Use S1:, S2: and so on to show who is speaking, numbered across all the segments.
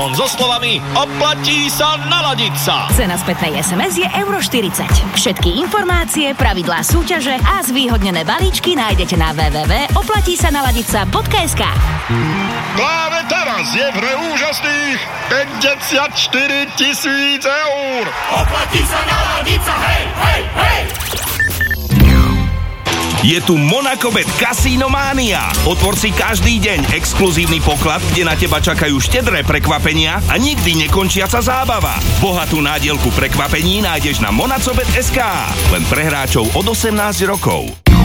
S1: So slovami oplatí sa naladiť sa.
S2: Cena spätnej SMS je €40. Všetky informácie, pravidlá súťaže a zvýhodnené balíčky nájdete na www.oplatísanaladica.sk.
S1: Práve teraz je v hre úžasných 54 000 eur. Oplatí sa naladiť sa, hej, hej, hej! Je tu Monacobet Casino Mania. Otvor si každý deň exkluzívny poklad, kde na teba čakajú štedré prekvapenia a nikdy nekončiaca zábava. Bohatú nádielku prekvapení nájdeš na monacobet.sk. Len pre hráčov od 18 rokov.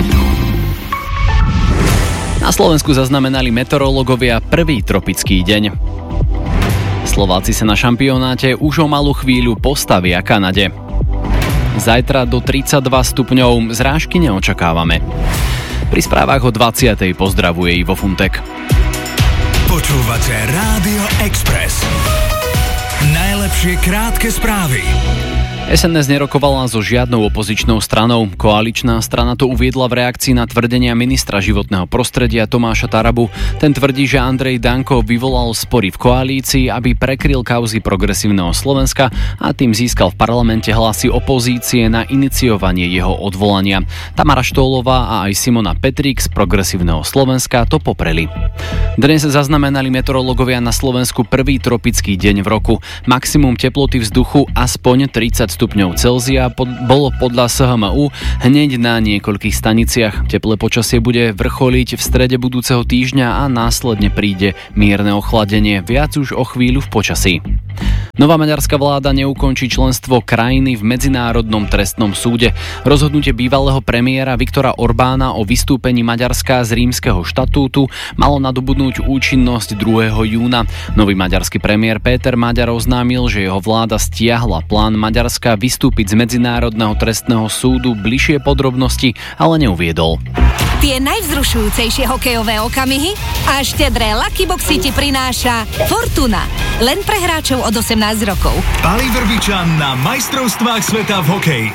S3: Na Slovensku zaznamenali meteorológovia prvý tropický deň. Slováci sa na šampionáte už o malú chvíľu postavia Kanade. Zajtra do 32 stupňov, zrážky neočakávame. Pri správach o 20. pozdravuje Ivo Funtek.
S4: Počúvate Rádio Express. Najlepšie krátke správy.
S3: SNS nerokovala so žiadnou opozičnou stranou. Koaličná strana to uviedla v reakcii na tvrdenia ministra životného prostredia Tomáša Tarabu. Ten tvrdí, že Andrej Danko vyvolal spory v koalícii, aby prekryl kauzy Progresívneho Slovenska a tým získal v parlamente hlasy opozície na iniciovanie jeho odvolania. Tamara Štólová a aj Simona Petrík z Progresívneho Slovenska to popreli. Dnes zaznamenali meteorológovia na Slovensku prvý tropický deň v roku. Maximum teploty vzduchu aspoň 30 stupňov Celzia bolo podľa SHMU hneď na niekoľkých staniciach. Teplé počasie bude vrcholiť v strede budúceho týždňa a následne príde mierne ochladenie, viac už o chvíľu v počasí. Nová maďarská vláda neukončí členstvo krajiny v Medzinárodnom trestnom súde. Rozhodnutie bývalého premiéra Viktora Orbána o vystúpení Maďarska z Rímskeho štatútu malo nadobudnúť účinnosť 2. júna. Nový maďarský premiér Péter Maďar oznámil, že jeho vláda stiahla plán Maďarska vystúpiť z Medzinárodného trestného súdu. Bližšie podrobnosti ale neuviedol.
S2: Tie najvzrušujúcejšie hokejové okamihy a štedré Lucky Boxy ti prináša Fortuna. Len pre hráčov od 18 rokov.
S4: Pali Vrbičan na majstrovstvách sveta v hokeji.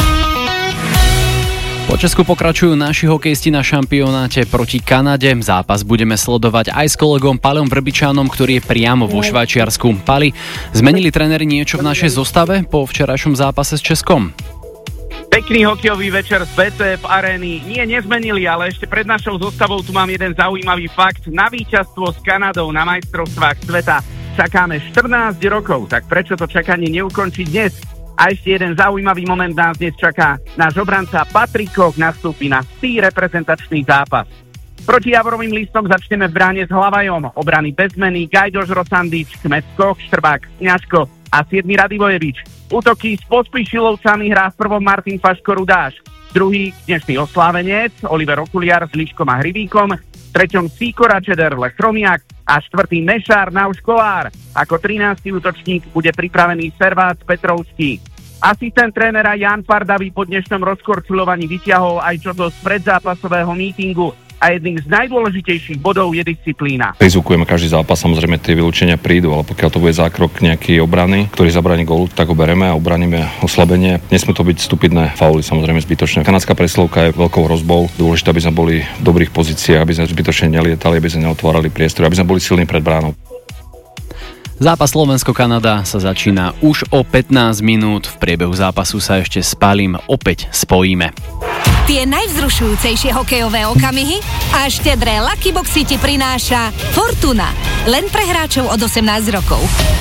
S3: Po Česku pokračujú naši hokejisti na šampionáte proti Kanade. Zápas budeme sledovať aj s kolegom Paľom Vrbičanom, ktorý je priamo vo Švajčiarsku. Pali, zmenili tréneri niečo v našej zostave po včerajšom zápase s Českom?
S5: Pekný hokejový večer z BCF arény. Nie, nezmenili, ale ešte pred našou zostavou tu mám jeden zaujímavý fakt. Na víťazstvo s Kanadou na majstrovstvách sveta čakáme 14 rokov, tak prečo to čakanie neukončiť dnes? A ešte jeden zaujímavý moment nás dnes čaká. Náš obranca Patrik Koch nastúpi na reprezentačný zápas. Proti Javorovým listom začneme v bráne s Hlavajom. Obrany bez zmeny Gajdoš, Rosandič, Kmet, Koch, Štrbák, Ňaško a 7. Radivojevič. Útoky s Pospíšilovcami hrá v prvom Martin Faško Rudáš. Druhý dnešný oslávenec Oliver Okuliar s Liškom a Hrivíkom. Treťom Sýkora Čeder Lechromiak a štvrtý Mešár Nauš Kolár. Ako 13. útočník bude pripravený Servác Petrovský. Asistent trénera Jan Pardavý po dnešnom rozkorčulovaní vyťahol aj čo to z predzápasového mítingu. A jedným z najdôležitejších bodov je disciplína.
S6: Rizikujeme každý zápas, samozrejme tie vylúčenia prídu, ale pokiaľ to bude zákrok nejaký obrany, ktorý zabráni gólu, tak ho bereme a obraníme oslabenie. Nesmú to byť stupidné fauly, samozrejme zbytočné. Kanadská preslovka je veľkou hrozbou. Dôležité, aby sme boli v dobrých pozíciách, aby sme zbytočne nelietali, aby sme neotvárali priestor, aby sme boli silní pred bránou.
S3: Zápas Slovensko-Kanada sa začína už o 15 minút. V priebehu zápasu sa ešte s Palim opäť spojíme.
S2: Tie najvzrušujúcejšie hokejové okamihy a štedré Lucky Boxy ti prináša Fortuna. Len pre hráčov od 18 rokov.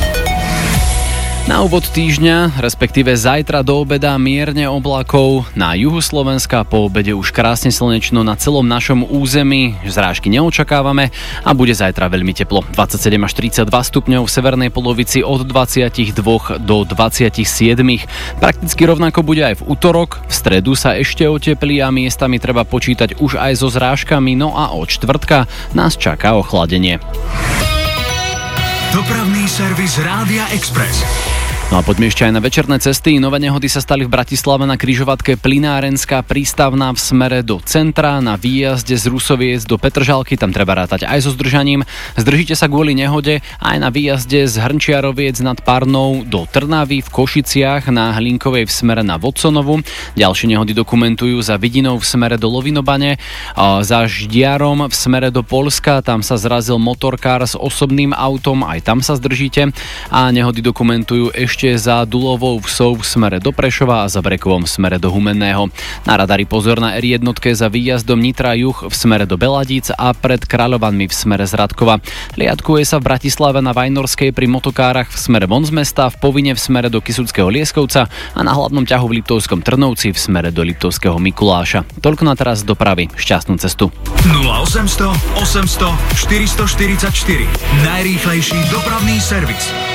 S3: Na úvod týždňa, respektíve zajtra do obeda mierne oblakov, na juhu Slovenska po obede už krásne slnečno na celom našom území, zrážky neočakávame a bude zajtra veľmi teplo. 27 až 32 stupňov v severnej polovici od 22 do 27. Prakticky rovnako bude aj v utorok, v stredu sa ešte oteplí a miestami treba počítať už aj so zrážkami, no a od štvrtka nás čaká ochladenie.
S4: Dopravný servis Rádia Express.
S3: No a poďme ešte aj na večerné cesty. Nové nehody sa stali v Bratislave na križovatke Plynárenská prístavná v smere do centra, na výjazde z Rusoviec do Petržalky, tam treba rátať aj so zdržaním. Zdržíte sa kvôli nehode aj na výjazde z Hrnčiaroviec nad Parnou do Trnavy, v Košiciach, na Hlinkovej v smere na Vodsonovu. Ďalšie nehody dokumentujú za Vidinou v smere do Lovinobane, za Ždiarom v smere do Poľska, tam sa zrazil motorkár s osobným autom, aj tam sa zdržíte. A nehody dokumentujú ešte za Dulovou vsou v smere do Prešova a za Brekovom v smere do Humenného. Na radari pozor na R1 za výjazdom Nitra juh v smere do Beladíc a pred Kráľovanmi v smere z Radkova. Liatkuje sa v Bratislave na Vajnorskej pri motokárach v smere von z mesta, v Povine v smere do Kysuckého Lieskovca a na hlavnom ťahu v Liptovskom Trnovci v smere do Liptovského Mikuláša. Toľko na teraz dopravy. Šťastnú cestu.
S4: 0800 800 444. Najrýchlejší dopravný servis.